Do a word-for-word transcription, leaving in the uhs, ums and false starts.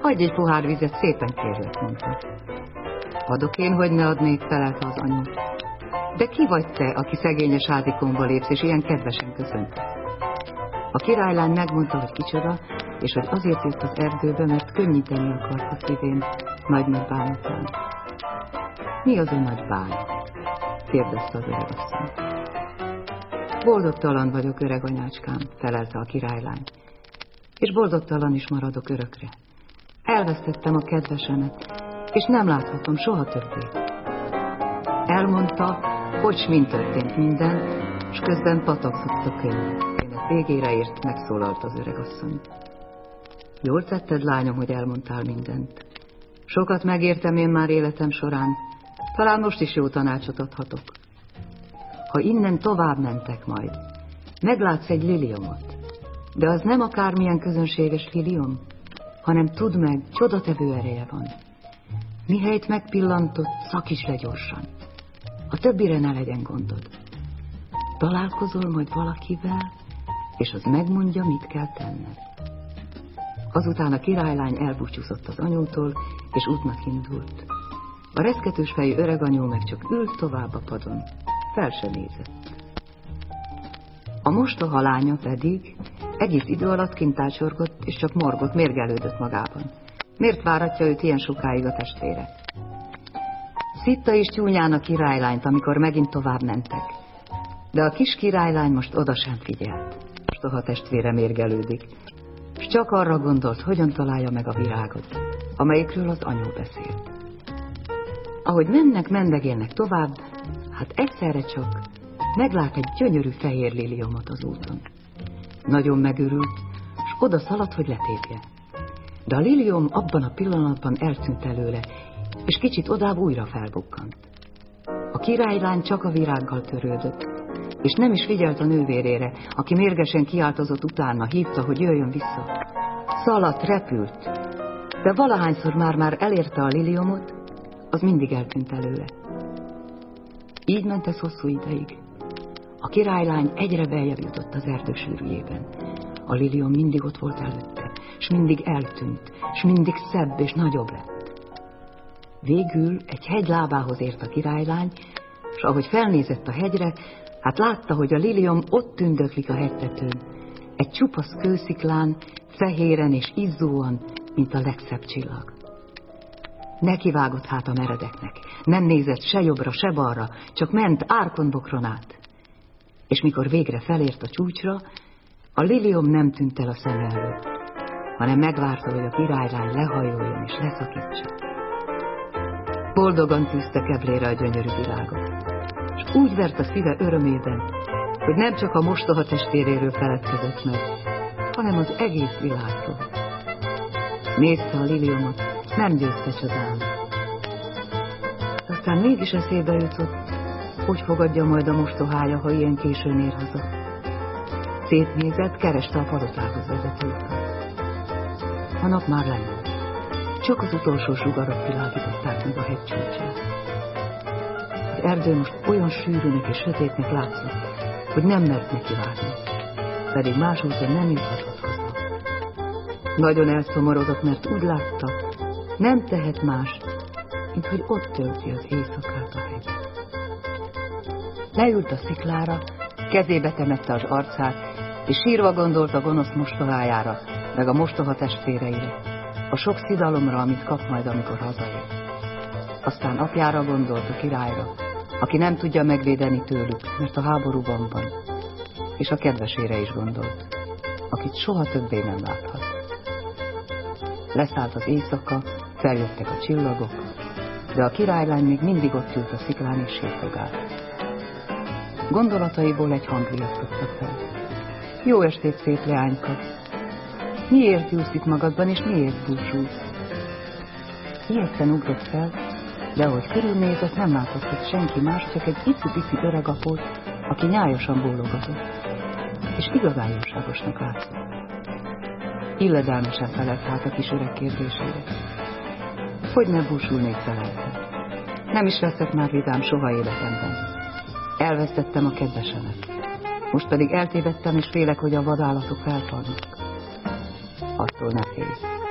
Adj egy pohár vizet, szépen kérlek, mondta. Adok én, hogy ne adnék, felelte az anyu. De ki vagy te, aki szegényes házikomba lépsz, és ilyen kedvesen köszönt? A királylány megmondta, hogy kicsoda, és hogy azért jött az erdőbe, mert könnyíteni akart a szívén nagy-nagy bánatán. Mi az a nagy bán? Kérdezte az öregasszony. Boldogtalan vagyok, öreg anyácskám, felelte a királylány, és boldogtalan is maradok örökre. Elvesztettem a kedvesemet, és nem láthatom soha többé. Elmondta, hogy s mind történt minden, és közben patakzott a könyv. Ének végére ért, megszólalt az öregasszony. Jól tetted, lányom, hogy elmondtál mindent. Sokat megértem én már életem során, talán most is jó tanácsot adhatok. Ha innen tovább mentek majd, meglátsz egy liliomot, de az nem akármilyen közönséges liliom, hanem tudd meg, csodatevő ereje van. Mihelyt megpillantott, szakíts le gyorsan. A többire ne legyen gondod. Találkozol majd valakivel, és az megmondja, mit kell tenned. Azután a királylány elbúcsúzott az anyótól, és útnak indult. A reszketős fejű öreganyó meg csak ült tovább a padon, fel se nézett. A mostoha lánya pedig egész idő alatt kint ácsorgott, és csak morgott, mérgelődött magában. Miért váratja őt ilyen sokáig a testvére? Szitta és tyúnyán a királylányt, amikor megint tovább mentek. De a kis királylány most oda sem figyelt. Mostoha testvére mérgelődik, és csak arra gondolt, hogyan találja meg a virágot, amelyikről az anyó beszélt. Ahogy mennek, mendegélnek tovább, hát egyszerre csak meglát egy gyönyörű fehér liliomot az úton. Nagyon megörült, és oda szaladt, hogy letépje. De a liliom abban a pillanatban eltűnt előle, és kicsit odább újra felbukkant. A királylány csak a virággal törődött, és nem is figyelt a nővérére, aki mérgesen kiáltozott utána, hívta, hogy jöjjön vissza. Szaladt, repült, de valahányszor már-már elérte a liliomot, az mindig eltűnt előle. Így ment ez hosszú ideig. A királylány egyre beljebb jutott az erdő sűrűjében. A liliom mindig ott volt előtte, s mindig eltűnt, s mindig szebb és nagyobb lett. Végül egy hegy lábához ért a királylány, és ahogy felnézett a hegyre, hát látta, hogy a liliom ott tündöklik a hegytetőn, egy csupasz kősziklán, fehéren és izzóan, mint a legszebb csillag. Nekivágott hát a meredeknek, nem nézett se jobbra, se balra, csak ment árkon-bokron át. És mikor végre felért a csúcsra, a liliom nem tűnt el a szem előtt, hanem megvárta, hogy a királylány lehajoljon és leszakítsa. Boldogan tűzte keblére a gyönyörű világot, és úgy vert a szíve örömében, hogy nem csak a mostoha testvéréről feledkezett meg, hanem az egész világról. Nézte a liliomot, nem győzte csodálni. Aztán mégis eszébe jutott, hogy fogadja majd a mostohája, ha ilyen későn ér haza. Szétnézett, kereste a palotához vezető utat. A nap már lement. Csak az utolsó sugarak világították meg a hegy csúcsát. Az erdő most olyan sűrűnek és sötétnek látszott, hogy nem mert neki várni, pedig másúton nem juthatott haza. Nagyon elszomorodott, mert úgy látta, nem tehet más, mint hogy ott tölti az éjszakát a hegy. Leült a sziklára, kezébe temette az arcát, és sírva gondolt a gonosz mostohájára, meg a mostoha testvéreire, a sok szidalomra, amit kap majd, amikor hazaér. Aztán apjára gondolt, a királyra, aki nem tudja megvédeni tőlük, mert a háborúban van, és a kedvesére is gondolt, akit soha többé nem láthat. Leszállt az éjszaka, feljöttek a csillagok, de a királylány még mindig ott ült a sziklán és sírtogált. Gondolataiból egy hang riasztotta fel. Jó estét, szép leányka! Miért ülsz itt magadban, és miért búsulsz? Ijeszten ugrott fel, de ahogy körülnézett, nem látott itt senki más, csak egy icipici öreg apót, aki nyájasan bólogatott, és igazán jóságosnak látszott. Illedelmesen felelt hát a kis öreg kérdésére. Hogy ne búsulnék, felelte? Nem is leszek már vidám soha életemben. Elvesztettem a kedvesemet. Most pedig eltévedtem, és félek, hogy a vadállatok felfalnak. Attól ne félj.